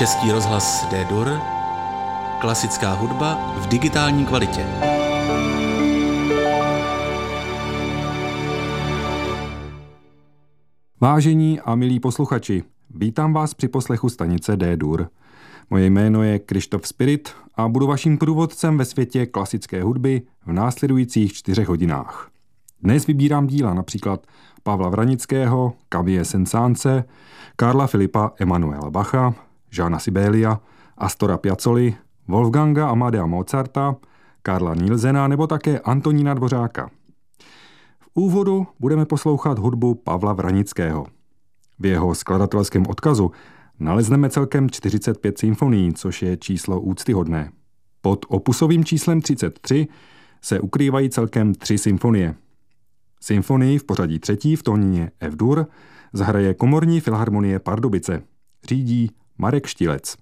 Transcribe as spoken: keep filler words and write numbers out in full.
Český rozhlas D-Dur, klasická hudba v digitální kvalitě. Vážení a milí posluchači, vítám vás při poslechu stanice D-Dur. Moje jméno je Krištof Spirit a budu vaším průvodcem ve světě klasické hudby v následujících čtyřech hodinách. Dnes vybírám díla například Pavla Vranického, Camille Saint-Saënse, Karla Filipa Emanuela Bacha, Jeana Sibelia, Astora Piazzoli, Wolfganga Amadea Mozarta, Karla Nielsena nebo také Antonína Dvořáka. V úvodu budeme poslouchat hudbu Pavla Vranického. V jeho skladatelském odkazu nalezneme celkem čtyřicet pět symfonií, což je číslo úctyhodné. Pod opusovým číslem třicet tři se ukrývají celkem tři symfonie. Symfonii v pořadí třetí v tónině F-dur zahraje Komorní filharmonie Pardubice. Řídí Marek Štílec.